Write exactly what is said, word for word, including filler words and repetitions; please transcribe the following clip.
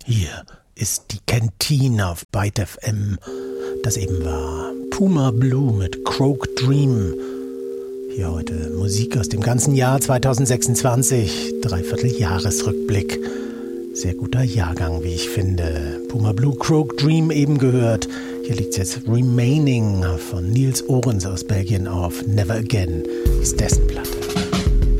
Hier ist die Kantine auf Byte F M. Das eben war Puma Blue mit Croak Dream. Hier heute Musik aus dem ganzen Jahr zweitausendsechsundzwanzig. Dreivierteljahresrückblick. Sehr guter Jahrgang, wie ich finde. Puma Blue, Croak Dream eben gehört. Hier liegt jetzt Remaining von Niels Ohrens aus Belgien auf. Never Again ist dessen Platte.